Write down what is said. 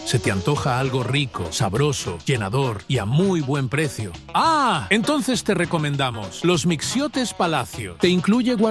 ¿Se te antoja algo rico, sabroso, llenador y a muy buen precio? ¡Ah! Entonces te recomendamos los Mixiotes Palacio. Te incluye